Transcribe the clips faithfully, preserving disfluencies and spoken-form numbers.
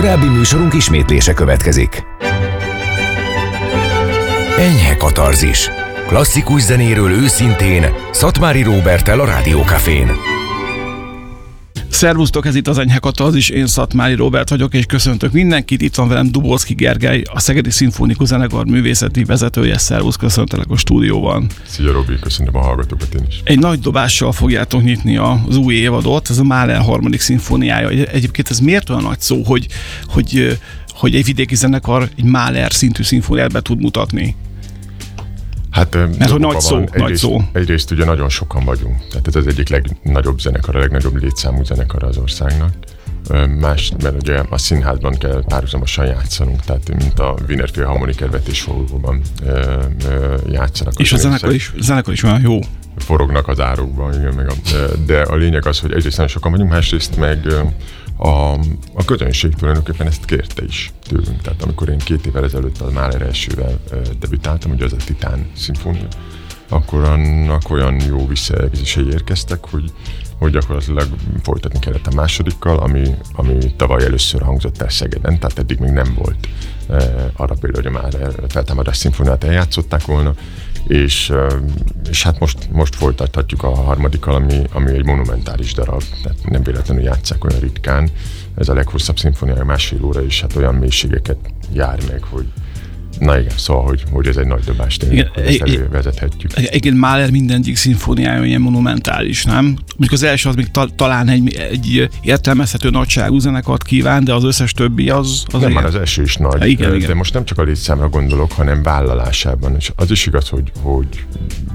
Korábbi műsorunk ismétlése következik. Enyhe katarzis. Klasszikus zenéről őszintén Szatmári Róberttel a Rádió Cafén. Szervusztok, ez itt az Enyhe Katarzis, én Szatmári Róbert vagyok, és köszöntök mindenkit. Itt van velem Dubolszky Gergely, a Szegedi Szimfonikus Zenekar művészeti vezetője. Szervusz, köszöntelek a stúdióban. Szia Robi, köszönöm a hallgatókat én is. Egy nagy dobással fogjátok nyitni az új évadot, ez a Mahler harmadik szimfóniája. Egyébként ez miért olyan nagy szó, hogy, hogy, hogy egy vidéki zenekar egy Mahler szintű szimfóniát be tud mutatni? Hát, mert hogy nagy szó, egyrészt, nagy szó. Egyrészt ugye nagyon sokan vagyunk, tehát ez az egyik legnagyobb zenekar, a legnagyobb létszámú zenekar az országnak. Más, mert ugye a színházban kell párhuzamosan játszanunk, tehát mint a Wiener Philharmoniker vetésforgóban játszanak. És a zenekar is, zenekar is olyan jó. Forognak az árokban, igen, meg a, de a lényeg az, hogy egyrészt nagyon sokan vagyunk, másrészt meg a, a közönség tulajdonképpen ezt kérte is tőlünk. Tehát amikor én két évvel ezelőtt a Mahler elsővel debütáltam, ugye az a Titán szimfónia, akkor annak olyan jó visszajelzései érkeztek, hogy, hogy gyakorlatilag folytatni kellett a másodikkal, ami, ami tavaly először hangzott el Szegeden, tehát eddig még nem volt e, arra például, hogy a Mahler feltámadás szimfóniát eljátszották volna, és, és hát most, most folytathatjuk a harmadikkal, ami, ami egy monumentális darab, tehát nem véletlenül játsszák olyan ritkán. Ez a leghosszabb szimfónia, másfél óra, és hát olyan mélységeket jár meg, hogy na igen, szóval, hogy, hogy ez egy nagy dobás tényleg, hogy ezt elővezethetjük. Egyébként Mahler minden egyik szimfóniája ilyen monumentális, nem? Mondjuk az első az még ta, talán egy, egy értelmezhető nagyságú zenekart kíván, de az összes többi az... az nem, már az első is nagy, ja, igen, de igen. most nem csak a létszámra gondolok, hanem vállalásában. És az is igaz, hogy, hogy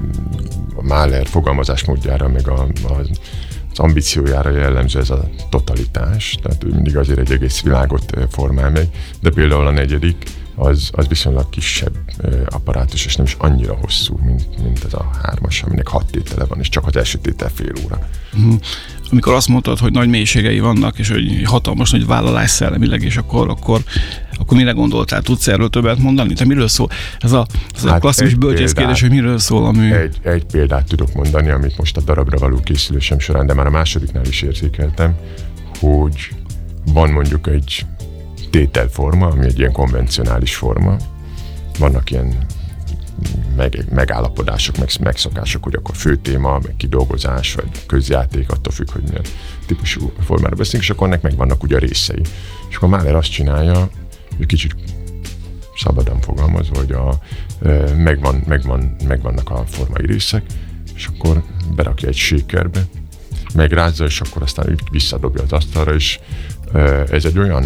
a Mahler fogalmazásmódjára, meg a, a az ambíciójára jellemző ez a totalitás, tehát ő mindig azért egy egész világot formál meg, de például a negyedik az, az viszonylag kisebb apparátus, és nem is annyira hosszú, mint, mint ez a hármas, aminek hat tétele van, és csak az első tétel fél óra. Uh-huh. Amikor azt mondtad, hogy nagy mélységei vannak, és hogy hatalmas nagy vállalás szellemileg, és akkor, akkor, akkor mire gondoltál? Tudsz erről többet mondani? Te miről szól? Ez a, ez hát a klasszikus bölcsészkérdés, hogy miről szól a mű? Egy, egy példát tudok mondani, amit most a darabra való készülésem során, de már a másodiknál is érzékeltem, hogy van mondjuk egy tételforma, ami egy ilyen konvencionális forma. Vannak ilyen meg, megállapodások, meg, megszokások, hogy akkor fő téma, meg kidolgozás, vagy közjáték, attól függ, hogy milyen típusú formára beszélünk, és akkor ennek megvannak ugye a részei. És akkor Mahler azt csinálja, hogy kicsit szabadon fogalmazva, hogy a, megvan, megvan, megvannak a formai részek, és akkor berakja egy shakerbe, megrázza, és akkor aztán visszadobja az asztalra, és ez egy olyan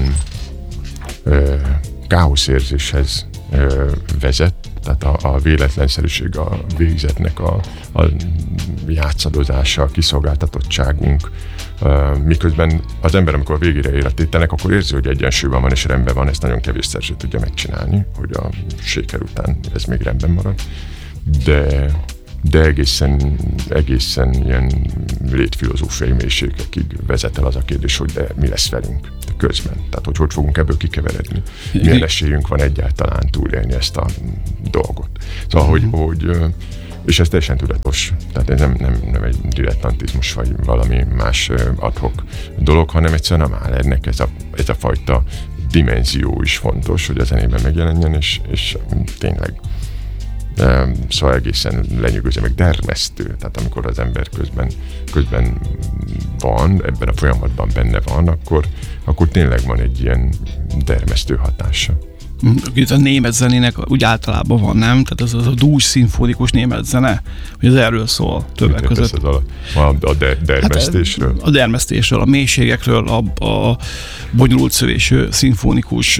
káoszérzéshez vezet, tehát a, a véletlenszerűség, a végzetnek a, a játszadozása, a kiszolgáltatottságunk, miközben az ember, amikor a végére ér a tételnek, akkor érzi, hogy egyensúlyban van és rendben van, ezt nagyon kevés szerző tudja megcsinálni, hogy a shaker után ez még rendben marad, de de egészen, egészen ilyen létfilozófiai mélységekig vezet el az a kérdés, hogy de mi lesz velünk közben. Tehát, hogy hogy fogunk ebből kikeveredni. Milyen esélyünk van egyáltalán túlélni ezt a dolgot. Szóval, hogy, hogy és ez teljesen tudatos. Tehát ez nem, nem, nem egy dilettantizmus, vagy valami más ad-hoc dolog, hanem egyszerűen a Mahlernek ez a, ez a fajta dimenzió is fontos, hogy a zenében megjelenjen, és, és tényleg szóval egészen lenyűgöző, meg dermesztő, tehát amikor az ember közben, közben van, ebben a folyamatban benne van, akkor, akkor tényleg van egy ilyen dermesztő hatása. Itt a német zenének úgy általában van, nem? Tehát ez az a dús szimfonikus német zene, hogy ez erről szól többek Mit között. A, a, a der, dermesztésről? Hát, a dermesztésről, a mélységekről, a, a bonyolult szövésű szimfonikus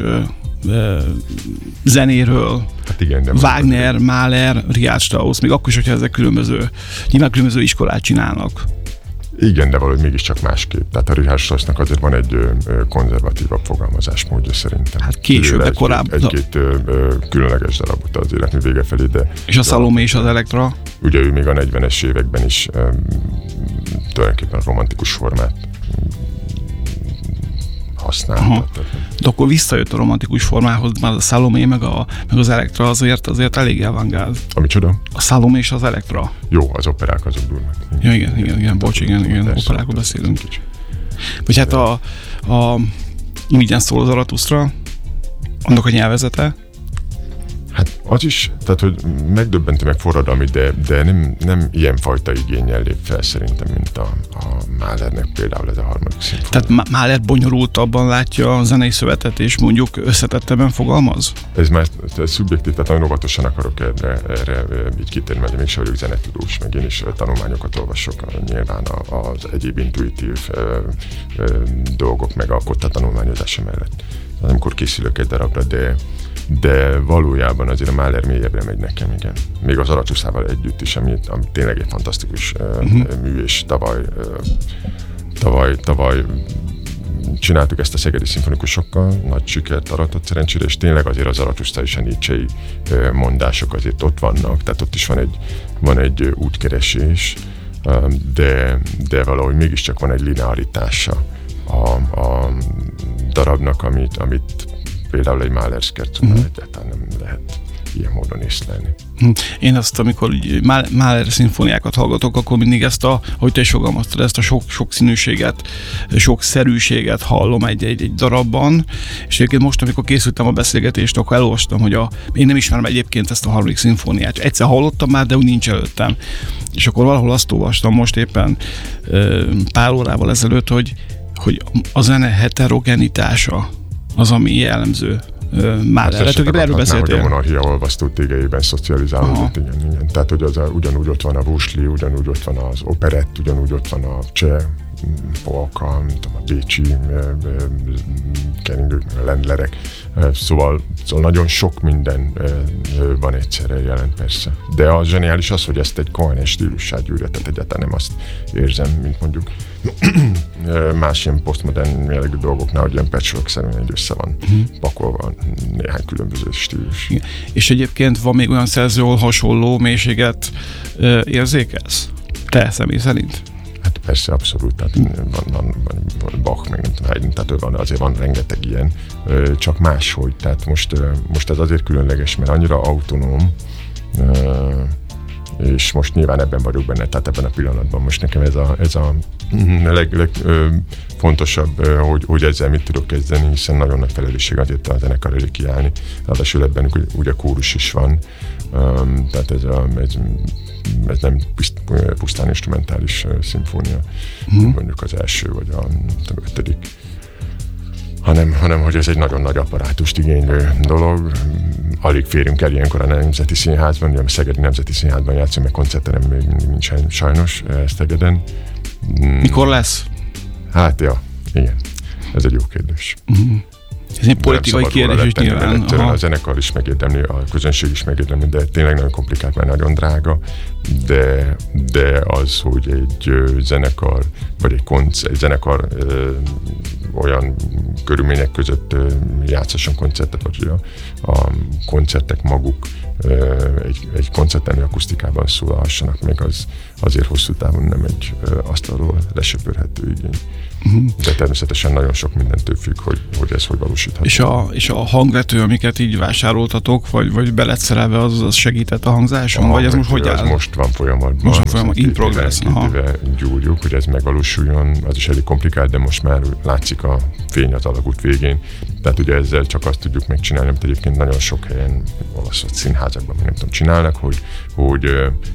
zenéről, hát igen, de Wagner, Mahler, Richard Strauss, még akkor is, hogyha ezek különböző, nyilván különböző iskolát csinálnak. Igen, de valahogy mégiscsak másképp. Tehát a Richard Straussnak azért van egy ö, konzervatívabb fogalmazásmódja szerintem. Hát később, de korábban. Egy-két ö, ö, különleges darabot az életmű vége felé, de... És a Salomé és az Elektra? Ugye ő még a negyvenes években is ö, tulajdonképpen a romantikus formát használta. De akkor visszajött a romantikus formához, már a Salomé meg, a, meg az Elektra azért, azért elég avantgárd. Ami csoda? A Salomé és az Elektra. Jó, az operák azok durvák. Ja, igen, igen, igen, bocs, igen, igen, operákról beszélünk. Vagy hát a, a Imigyen szól az Zarathustra, annak a nyelvezete. Hát az is, tehát hogy megdöbbentő, meg forradalmi, de, de nem, nem ilyen fajta igénnyel lép fel szerintem, mint a, a Mahlernek például ez a harmadik szimfónia. Tehát Mahler bonyolultabban látja a zenei szövetet, és mondjuk összetettebben fogalmaz? Ez már ez szubjektív, tehát nagyon óvatosan akarok erre, erre így kitérni, mert mégse vagyok zenetudós, meg én is tanulmányokat olvasok, nyilván az egyéb intuitív ö, ö, dolgok, meg a kotta tanulmányozása mellett. Amikor készülök egy darabra, de de valójában azért a Mahler mélyebbre megy nekem, igen. Még az Zarathusztrával együtt is, ami, ami tényleg egy fantasztikus uh-huh. uh, mű, és tavaly, uh, tavaly, tavaly csináltuk ezt a szegedi szimfonikusokkal, nagy sikert aratott szerencsére, és tényleg azért az Zarathustra és a Nietzschei uh, mondások azért ott vannak, tehát ott is van egy, van egy uh, útkeresés, uh, de, de valahogy mégiscsak van egy linearitása a, a darabnak, amit, amit például egy Mahler szkercónál uh-huh. egyáltalán nem lehet ilyen módon észlelni. Én azt, amikor Mahler szimfóniákat hallgatok, akkor mindig ezt a, hogy te is fogalmaztad, ezt a sok, sokszínűséget, sokszerűséget hallom egy-egy egy darabban, és egyébként most, amikor készültem a beszélgetést, akkor elolvastam, hogy a, én nem ismerem egyébként ezt a harmadik szimfóniát. Egyszer hallottam már, de úgy nincs előttem. És akkor valahol azt olvastam most éppen pár órával ezelőtt, hogy, hogy a zene heterogenitása az, ami jellemző Mahlerre. Hát erről beszéltél. Hogy a monarchia olvasztó tégeiben szocializálódott, igen, igen. Tehát, hogy az a, ugyanúgy ott van a Vosli, ugyanúgy ott van az operett, ugyanúgy ott van a cseh polka, mint a bécsi keringők, a lendlerek. Szóval, szóval nagyon sok minden van egyszerre jelen, persze. De a zseniális az, hogy ezt egy koherens stílussá gyűrje, tehát egyáltalán nem azt érzem, mint mondjuk más ilyen posztmodern jellegű dolgoknál, hogy ilyen patchwork-szerűen egy össze van uh-huh. pakolva néhány különböző stílus. Igen. És egyébként van még olyan szerző, ahol hasonló mélységet ö, érzékelsz? Te személy szerint? Hát persze, abszolút. Tehát van, van, van Bach, meg nem tudom, tehát van, azért van rengeteg ilyen, csak máshogy. Tehát most, most ez azért különleges, mert annyira autonóm, és most nyilván ebben vagyok benne, tehát ebben a pillanatban most nekem ez a, ez a leg, leg ö, fontosabb, ö, hogy, hogy ezzel mit tudok kezdeni, hiszen nagyon nagy felelősség azért a zenekar elé kiállni. Ráadásul ebben ugye kórus is van, ö, tehát ez, a, ez, ez nem pusztán instrumentális szimfónia, hmm. mondjuk az első vagy a ötödik. Hanem, hanem hogy ez egy nagyon nagy apparátust igénylő dolog. Alig férünk el ilyenkor a Nemzeti Színházban, ugye a Szegedi Nemzeti Színházban játszunk, meg koncertterem még mindig nincsen sajnos Szegeden. Mikor lesz? Hát, ja, igen. Ez egy jó kérdés. Uh-huh. Ez egy politikai kérdés is nyilván. A zenekar is megérdemli, a közönség is megérdemli, de tényleg nagyon komplikált, mert nagyon drága. De, de az, hogy egy zenekar, vagy egy, konc- egy zenekar ö, olyan körülmények között ö, játszasson koncertet, vagy hogy a, a koncertek maguk ö, egy, egy koncerttermi akusztikában szólalhassanak, még az azért hosszú távon nem egy ö, asztalról lesöpörhető igény. Uh-huh. De természetesen nagyon sok mindentől függ, hogy, hogy ez hogy valósítható. És a, és a hangvető, amiket így vásároltatok, vagy, vagy belet szerelve, az, az segített a hangzáson? A vagy ez most hogy áll? Most van folyamatban. Most van folyamatban, in progress. Két éve gyúrjuk, hogy ez megvalósuljon, az is elég komplikált, de most már látszik a fény az alagút végén. Tehát ugye ezzel csak azt tudjuk megcsinálni, amit egyébként nagyon sok helyen, olasz színházakban, nem tudom, csinálnak, hogy, hogy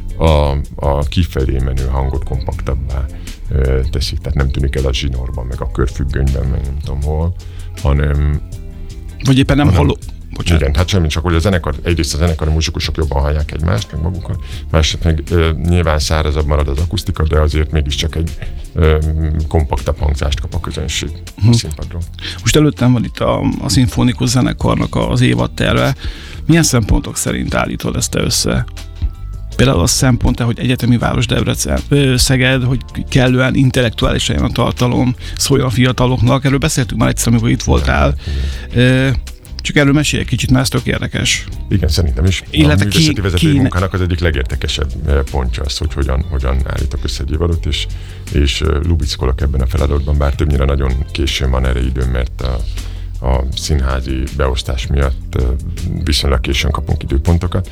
a, a kifelé menő hangot kompaktabbá teszik, tehát nem tűnik el a zsinórban, meg a körfüggönyben, meg nem tudom hol, hanem... Vagy éppen nem halló... Bocsánat. Igen, hát semmi, csak hogy a zenekar, egyrészt a zenekari muzsikusok jobban hallják egymást, meg magukat, másrészt meg e, nyilván szárazabb marad az akusztika, de azért mégiscsak egy e, kompaktabb hangzást kap a közönség uh-huh. a színpadról. Most előttem van itt a, a szimfonikus zenekarnak az évadterve. Milyen szempontok szerint állítod ezt össze? Például az szempontja, hogy egyetemi város Debrecen, Szeged, hogy kellően intellektuális legyen a tartalom, szóljon a fiataloknak. Erről beszéltünk már egyszer, amikor itt voltál. Igen. Csak erről mesélj egy kicsit, mert ez tök érdekes. Igen, szerintem is. Illetve a művészeti vezetői munkának az egyik legértekesebb pontja az, hogy hogyan, hogyan állítok össze egy évadot, és, és lubickolok ebben a feladatban, bár többnyire nagyon későn van erre időm, mert a, a színházi beosztás miatt viszonylag későn kapunk időpontokat,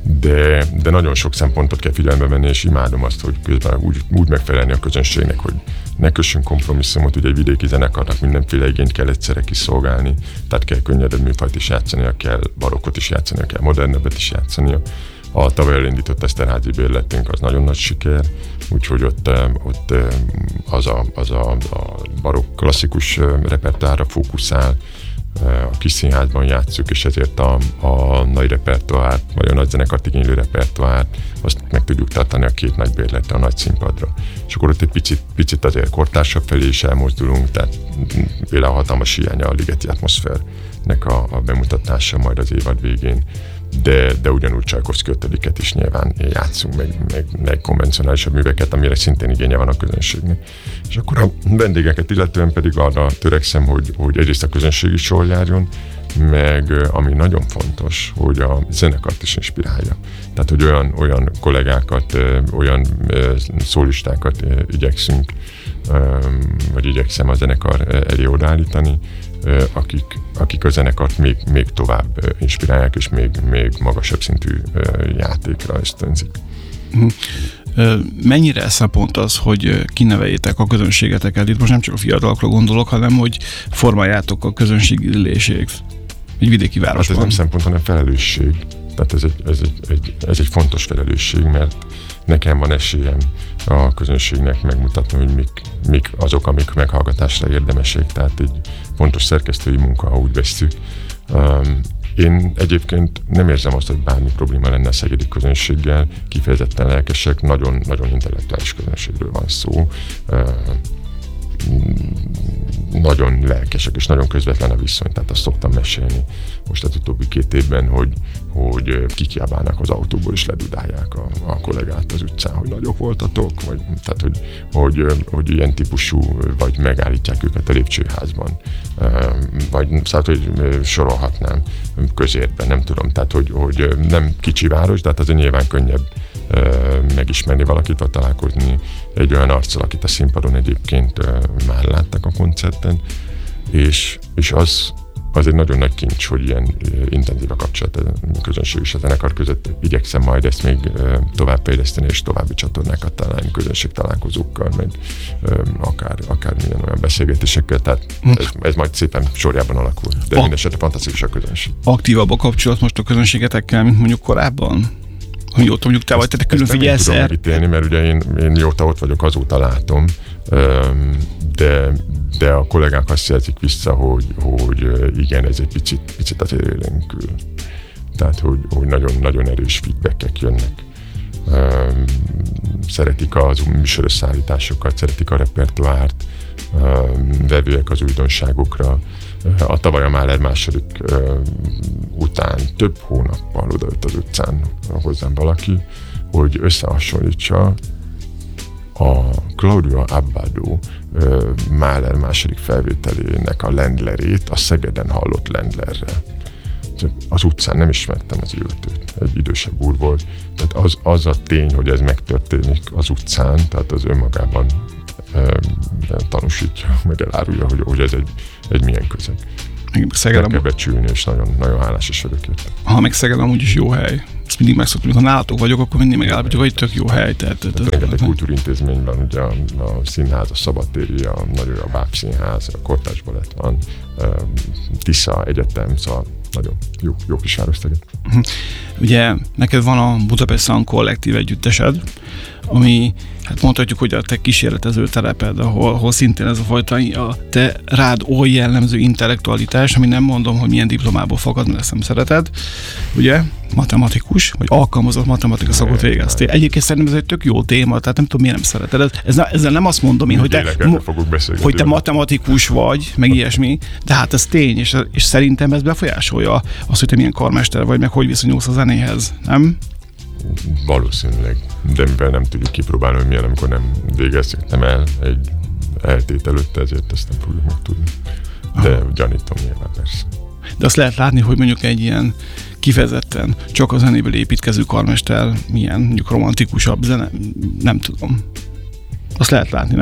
de, de nagyon sok szempontot kell figyelembe venni, és imádom azt, hogy közben úgy, úgy megfelelni a közönségnek, hogy ne kössünk kompromisszumot, ugye egy vidéki zenekarnak mindenféle igényt kell egyszerre kiszolgálni, tehát kell könnyedebb műfajt is játszania, kell barokkot is játszania, kell modernebbet is játszania. A tavaly elindított Eszterházy bérletünk az nagyon nagy siker, úgyhogy ott, ott az a, az a, a barokk klasszikus repertoárra fókuszál, a kis színházban játsszuk, és ezért a, a nagy repertoárt, vagy a nagy zenekart igénylő repertoárt, azt meg tudjuk tartani a két nagy bérlettel a nagy színpadra. És akkor ott egy picit, picit azért kortársabb felé is elmozdulunk, tehát például a hatalmas hiánya a ligeti atmoszférnek a, a bemutatása majd az évad végén, de, de ugyanúgy Csajkovszky ötödiket is nyilván játszunk, meg, meg, meg konvencionálisabb műveket, amire szintén igénye van a közönségnek. És akkor a vendégeket illetően pedig arra törekszem, hogy, hogy egyrészt a közönség is jól járjon, meg ami nagyon fontos, hogy a zenekart is inspirálja. Tehát, hogy olyan, olyan kollégákat, olyan szólistákat igyekszünk, vagy igyekszem a zenekar elé odaállítani, akik, akik a zenekart még, még tovább inspirálják, és még, még magasabb szintű játékra ösztönzik. Mennyire szempont az, hogy kineveljétek a közönségeteket? Itt most nem csak a fiatalokra gondolok, hanem hogy formáljátok a közönség illését egy vidéki városban. Hát ez nem szempont, hanem felelősség. Tehát ez egy, ez, egy, egy, ez egy fontos felelősség, mert nekem van esélyem a közönségnek megmutatni, hogy mik, mik azok, amik meghallgatásra érdemesek. Tehát egy fontos szerkesztői munka, ha úgy vesszük. Um, Én egyébként nem érzem azt, hogy bármi probléma lenne a szegedi közönséggel, kifejezetten lelkesek, nagyon-nagyon intellektuális közönségről van szó. Nagyon lelkesek, és nagyon közvetlen a viszony, tehát azt szoktam mesélni most az utóbbi két évben, hogy, hogy kikiabálnak az autóból, és ledudálják a, a kollégát az utcán, hogy nagyok voltatok, vagy, tehát hogy, hogy, hogy ilyen típusú, vagy megállítják őket a lépcsőházban, vagy szóval, hogy sorolhatnám közértben, nem tudom, tehát hogy, hogy nem kicsi város, de hát azért nyilván könnyebb megismerni valakit, vagy találkozni egy olyan arccal, akit a színpadon egyébként már láttak a koncerten, és, és az, az egy nagyon nagy kincs, hogy ilyen intenzív a kapcsolat a közönség és a zenekar között. Igyekszem majd ezt még tovább fejleszteni, és további csatornákat találni közönség találkozókkal, meg akár, akár minden olyan beszélgetésekkel, tehát ez, ez majd szépen sorjában alakul, de mindesetre fantasztikus a közönség. Aktívabb a kapcsolat most a közönségetekkel, mint mondjuk korábban? Hogy ott mondjuk te vagy, te külön figyelsz el. Nem tudom megítélni, mert ugye én, én mióta ott vagyok, azóta látom, de, de a kollégák azt jelzik vissza, hogy, hogy igen, ez egy picit, picit azért élénkül. Tehát, hogy, hogy nagyon-nagyon erős feedbackek jönnek. Szeretik az műsoros szállításokat, szeretik a repertoárt, vevőek az újdonságokra. A tavaly a Mahler második uh, után több hónappal odaült az utcán hozzám valaki, hogy összehasonlítsa a Claudio Abbado uh, Mahler második felvételének a Ländlerét a Szegeden hallott Ländlerrel. Az utcán nem ismertem az illetőt, egy idősebb úr volt. Tehát az, az a tény, hogy ez megtörténik az utcán, tehát az önmagában tanúsítja, meg elárulja, hogy, hogy ez egy, egy milyen közeg. Meg kell becsülni, és nagyon, nagyon hálás is vagyok érte. Ha meg Szeged amúgy is jó hely. Ezt mindig megszoktam, ha nálatok vagyok, akkor mindig megállapítjuk, hogy tök jó hely. Tehát, tehát, tehát rengeteg kultúrintézmény van, ugye a, a színház, a szabadtéri, a nagyon a Báb Színház, a Kortárs Balett van, Tisza Egyetem, szóval nagyon jó, jó kis város Szeged. Ugye neked van a Budapest Sound kollektív együttesed, ami, hát mondhatjuk, hogy a te kísérletező teleped, ahol, ahol szintén ez a fajta a te rád oly jellemző intellektualitás, ami nem mondom, hogy milyen diplomából fakad, mert ezt nem szereted, ugye, matematikus, vagy alkalmazott matematika szakot végeztél. Egyébként szerintem ez egy tök jó téma, tehát nem tudom, miért nem szereted. Ez, ezzel nem azt mondom én, hogy te, hogy te matematikus vagy, meg ilyesmi, de hát ez tény, és, és szerintem ez befolyásolja azt, hogy te milyen karmester vagy, meg hogy viszonyulsz a zenéhez, nem? Valószínűleg, de mivel nem tudjuk kipróbálni, hogy milyen, amikor nem végeztem el egy eltét előtte, ezért ezt nem fogjuk megtudni. De aha, gyanítom nyilván persze. De azt lehet látni, hogy mondjuk egy ilyen kifejezetten csak a zenéből építkező karmester milyen mondjuk romantikusabb zene, nem tudom. Azt lehet látni, nem?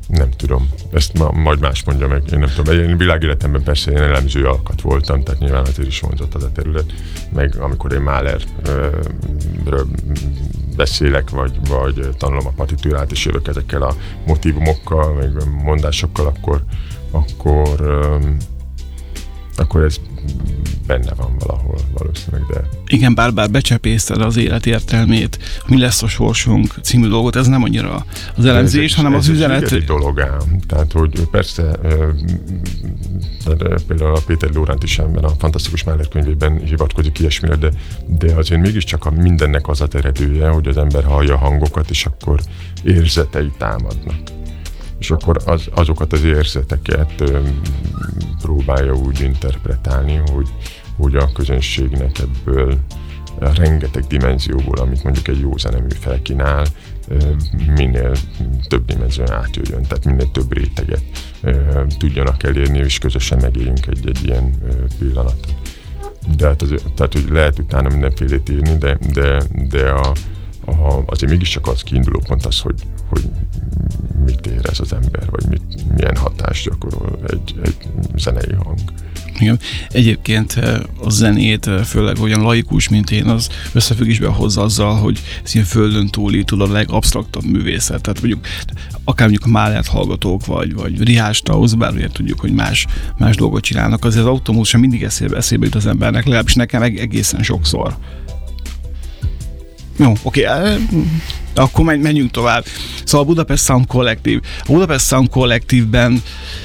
Nem tudom. Ezt ma, majd más mondja meg. Én nem tudom. Én világéletemben persze én elemző alkat voltam, tehát nyilván azért is vonzott az a terület. Meg amikor én Mahlerről beszélek, vagy, vagy tanulom a partitúrát, és jövök ezekkel a motívumokkal, meg mondásokkal, akkor, akkor, akkor ez benne van valahol valószínűleg, de... Igen, bár-bár becsepészted az élet értelmét, Mi lesz a sorsunk című dolgot, ez nem annyira az elemzés, ez, hanem ez az üzenet... Ez egy dolog ám. Tehát, hogy persze például a Péter Lóránt is ebben a fantasztikus Mahler könyvében hivatkozik ilyesmire, de, de azért mégiscsak a mindennek az a eredője, hogy az ember hallja hangokat, és akkor érzetei támadnak. És akkor az, azokat az érzeteket ö, próbálja úgy interpretálni, hogy, hogy a közönségnek ebből a rengeteg dimenzióból, amit mondjuk egy jó zenemű felkínál, ö, minél több dimenzión átjöjjön, tehát minél több réteget ö, tudjanak elérni, és közösen megéljünk egy, egy ilyen ö, pillanatot. De hát az, tehát, hogy lehet utána mindenfélét írni, de, de, de a A, azért mégiscsak az kiinduló pont az, hogy, hogy mit érez az ember, vagy mit, milyen hatást gyakorol egy, egy zenei hang. Igen. Egyébként a zenét, főleg olyan laikus, mint én, az összefüggésben hozza azzal, hogy ez ilyen földön túli, tudod, a legabsztraktabb művészet. Tehát mondjuk, akár mondjuk a Mahlert hallgatók, vagy, vagy Richard Strauss, bár ugye tudjuk, hogy más, más dolgot csinálnak, azért az automatikusan mindig eszébe, eszébe jut az embernek, legalábbis nekem egészen sokszor. Jó, oké, okay. Akkor menjünk tovább. Szóval a Budapest Sound Collective. A Budapest Sound Collective-ben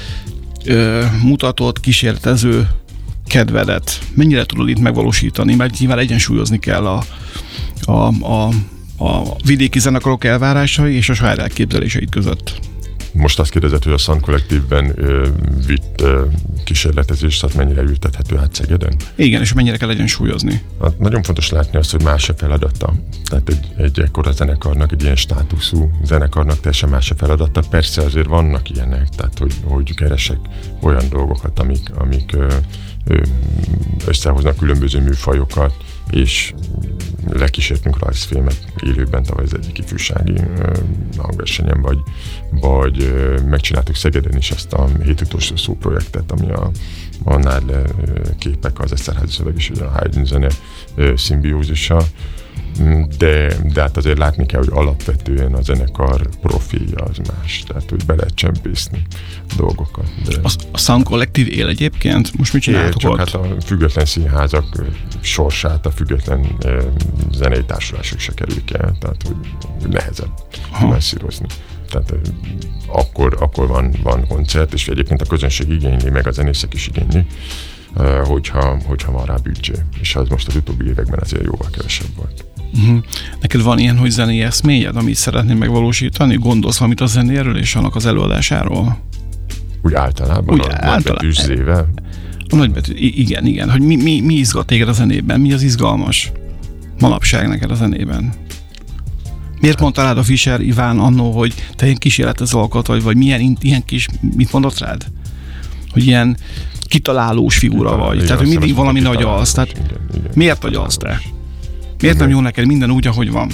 ö, mutatott, kísérletező kedvedet mennyire tudod itt megvalósítani? Mert nyilván egyensúlyozni kell a, a, a, a vidéki zenekarok elvárásai és a saját elképzeléseid között. Most azt kérdezett, hogy a Sound Collective-ben ö, vitt ö, kísérletezést, tehát mennyire ültethető át Szegeden? Igen, és mennyire kell egyensúlyozni? Hát nagyon fontos látni azt, hogy más a feladata. Tehát egy, egy ekkora zenekarnak, egy ilyen státuszú zenekarnak teljesen más a feladata. Persze azért vannak ilyenek, tehát hogy, hogy keresek olyan dolgokat, amik, amik ö, ö, összehoznak különböző műfajokat, és lekísértünk rajzfilmet élőben tavaly az egyik ifjúsági uh, hangversenyen, vagy, vagy uh, megcsináltuk Szegeden is ezt a hét utolsó szó projektet, ami a, a Nádle uh, képek, az Eszterházy szöveg és a Haydn zene uh, szimbiózisa, de, de hát azért látni kell, hogy alapvetően a zenekar profilja az más, tehát hogy be lehet csempészni dolgokat. De... A, a Sound Collective él egyébként? Most mit csináltok csak ott? Hát a független színházak sorsát a független e, zenei társulások se kerülik el, tehát hogy, hogy nehezebb finanszírozni. Tehát e, akkor, akkor van, van koncert, és egyébként a közönség igényli, meg a zenészek is igényli, e, hogyha, hogyha van rá büdzsé. És az most az utóbbi években azért jóval kevesebb volt. Uh-huh. Neked van ilyen, hogy zenei eszmélyed, amit szeretnél megvalósítani? Gondolsz valamit a zenéről és annak az előadásáról? Úgy általában? Úgy a általában. Nagybetűs zével? A nagybetű, igen, igen. Hogy mi, mi, mi izgat téged a zenében? Mi az izgalmas manapság neked a zenében? Miért hát. mondta rád a Fischer Iván annó, hogy te ilyen kísérletező alkat vagy, vagy milyen ilyen kis, mit mondott rád? Hogy ilyen kitalálós figura vagy. Igen, tehát, hogy mindig valami nagy az. Tehát igen, igen, miért vagy az te? Miért nem jó neked minden úgy, ahogy van?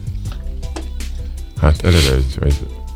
Hát eleve egy... egy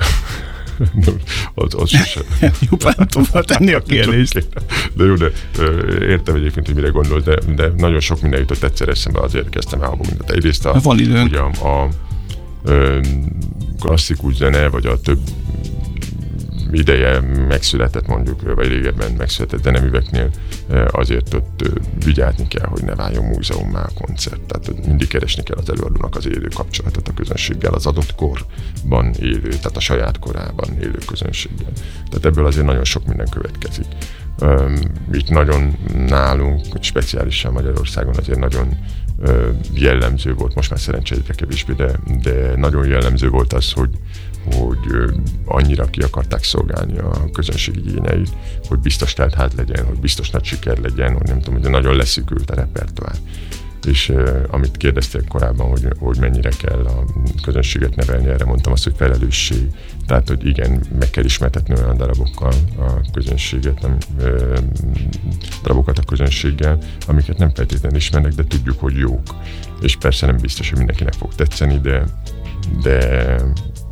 az, az sem. Jobban tovább tenni a kérdést. De jó, de értem egyébként, hogy mire gondolsz, de, de nagyon sok minden jutott egyszer eszembe, azért kezdtem el abból mindent. Egyrészt a, van időn. Ugye a, a, a klasszikus zene, vagy a több ideje megszületett mondjuk, vagy régebben megszületett zeneműveknél, azért ott vigyázni kell, hogy ne váljon múzeummá a koncert. Tehát mindig keresni kell az előadónak az élő kapcsolatot a közönséggel, az adott korban élő, tehát a saját korában élő közönséggel. Tehát ebből azért nagyon sok minden következik. Itt nagyon nálunk, speciálisan Magyarországon azért nagyon jellemző volt, most már szerencsére egyre kevésbé, de, de nagyon jellemző volt az, hogy hogy annyira ki akarták szolgálni a közönség igényeit, hogy biztos telt ház legyen, hogy biztos nagy siker legyen, hogy nem tudom, hogy nagyon leszűkült a repertoár. És uh, amit kérdeztél korábban, hogy, hogy mennyire kell a közönséget nevelni, erre mondtam azt, hogy felelősség. Tehát, hogy igen, meg kell ismertetni olyan darabokkal a közönséget, nem, uh, darabokat a közönséggel, amiket nem feltétlenül ismernek, de tudjuk, hogy jók. És persze nem biztos, hogy mindenkinek fog tetszeni, de, de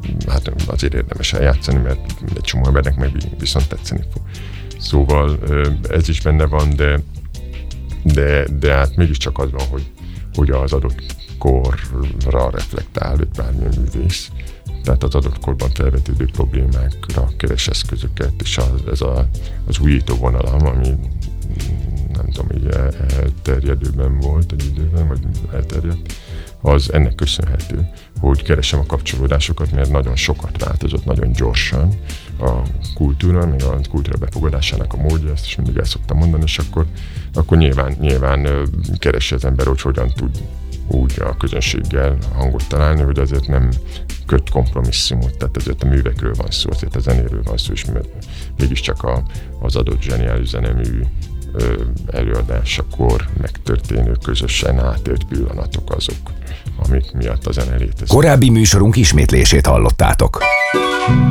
hát azért érdemes eljátszani, mert egy csomó embernek meg viszont tetszeni fog. Szóval ez is benne van, de, de, de hát mégiscsak az van, hogy, hogy az adott korra reflektál egy bármilyen művész. Tehát az adott korban felvetődő problémákra keres eszközöket, és az, ez a, az újító vonalam, ami nem tudom, így elterjedőben volt egy időben, vagy elterjedt, az ennek köszönhető, hogy keresem a kapcsolódásokat, mert nagyon sokat változott, nagyon gyorsan a kultúra, még a kultúra befogadásának a módja, ezt is mindig el szoktam mondani, és akkor, akkor nyilván, nyilván keresi az ember, hogy hogyan tud úgy a közönséggel hangot találni, hogy azért nem köt kompromisszumot, tehát azért a művekről van szó, azért a zenéről van szó, és mégiscsak a, az adott zseniális zenemű előadásakor megtörténő közösen átélt pillanatok azok, amik miatt a zene létezik. Korábbi műsorunk ismétlését hallottátok.